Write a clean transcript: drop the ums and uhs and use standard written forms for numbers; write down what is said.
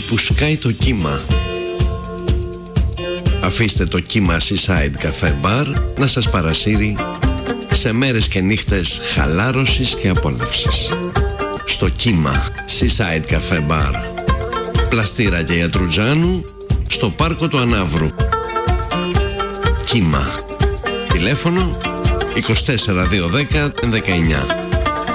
που σκάει το κύμα. Αφήστε το κύμα Seaside Cafe Bar να σας παρασύρει σε μέρες και νύχτες χαλάρωσης και απόλαυσης. Στο κύμα Seaside Cafe Bar, Πλαστήρα και Ιατρουτζάνου, στο πάρκο του Ανάβρου. Κύμα. Τηλέφωνο 24 210 19.